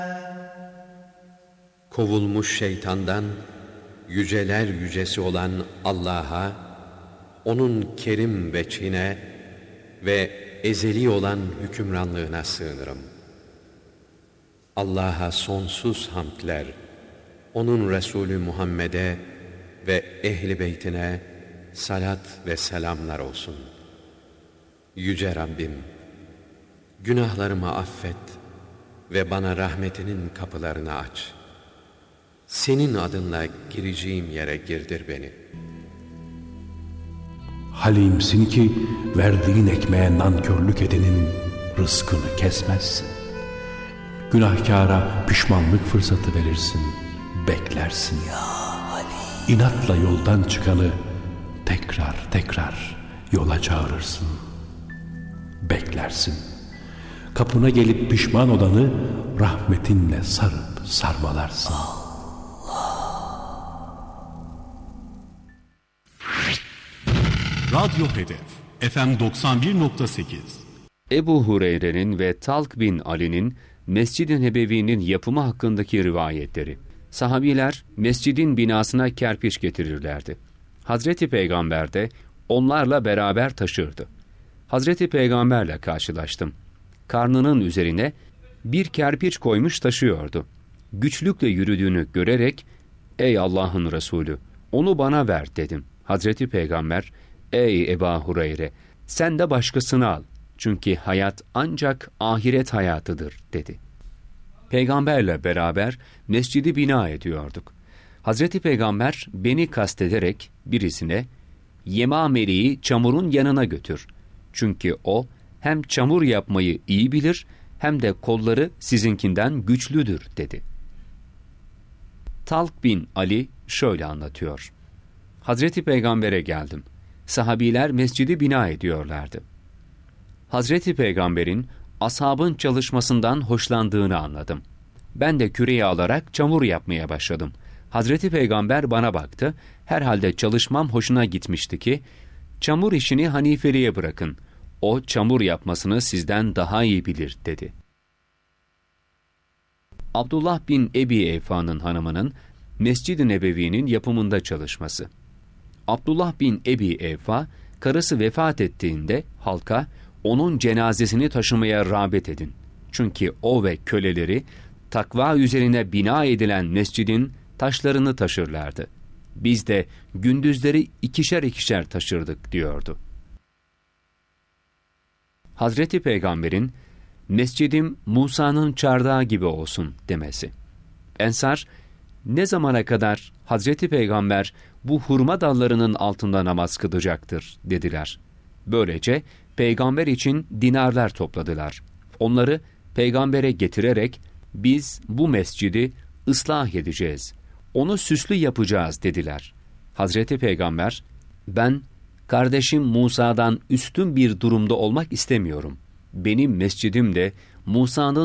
Kovulmuş şeytandan yüceler yücesi olan Allah'a, onun kerim veçhine ve ezeli olan hükümranlığına sığınırım. Allah'a sonsuz hamdler, onun Resulü Muhammed'e ve ehli beytine salat ve selamlar olsun. Yüce Rabbim, günahlarımı affet ve bana rahmetinin kapılarını aç. Senin adınla gireceğim yere girdir beni. Halimsin ki verdiğin ekmeğe nankörlük edenin rızkını kesmezsin. Günahkara pişmanlık fırsatı verirsin, beklersin. İnatla yoldan çıkanı tekrar tekrar yola çağırırsın, beklersin. Kapına gelip pişman olanı rahmetinle sarıp sarmalarsın. Radyo Hedef FM 91.8. Ebu Hureyre'nin ve Talk bin Ali'nin Mescid-i Nebevi'nin yapımı hakkındaki rivayetleri. Sahabiler mescidin binasına kerpiç getirirlerdi. Hazreti Peygamber de onlarla beraber taşırdı. Hazreti Peygamberle karşılaştım. Karnının üzerine bir kerpiç koymuş taşıyordu. Güçlükle yürüdüğünü görerek, "Ey Allah'ın Resulü, onu bana ver," dedim. Hazreti Peygamber, "Ey Ebu Hureyre, sen de başkasını al. Çünkü hayat ancak ahiret hayatıdır," dedi. Peygamberle beraber mescidi bina ediyorduk. Hazreti Peygamber beni kastederek birisine, "Yemameli'yi çamurun yanına götür. Çünkü o hem çamur yapmayı iyi bilir hem de kolları sizinkinden güçlüdür," dedi. Talk bin Ali şöyle anlatıyor. Hazreti Peygamber'e geldim. Sahabiler mescidi bina ediyorlardı. Hazreti Peygamber'in ashabın çalışmasından hoşlandığını anladım. Ben de küreği alarak çamur yapmaya başladım. Hazreti Peygamber bana baktı. Herhalde çalışmam hoşuna gitmişti ki, "Çamur işini Hanifeli'ye bırakın. O çamur yapmasını sizden daha iyi bilir," dedi. Abdullah bin Ebi Evfa'nın hanımının Mescid-i Nebevi'nin yapımında çalışması. Abdullah bin Ebi Evfa, karısı vefat ettiğinde halka, onun cenazesini taşımaya rağbet edin. Çünkü o ve köleleri takva üzerine bina edilen mescidin taşlarını taşırlardı. Biz de gündüzleri ikişer ikişer taşırdık, diyordu. Hazreti Peygamber'in "Mescidim Musa'nın çardağı gibi olsun," demesi. Ensar, "Ne zamana kadar Hazreti Peygamber bu hurma dallarının altında namaz kılacaktır?" dediler. Böylece Peygamber için dinarlar topladılar. Onları Peygamber'e getirerek, "Biz bu mescidi ıslah edeceğiz, onu süslü yapacağız," dediler. Hazreti Peygamber, "Ben kardeşim Musa'dan üstün bir durumda olmak istemiyorum. Benim mescidim de Musa'nın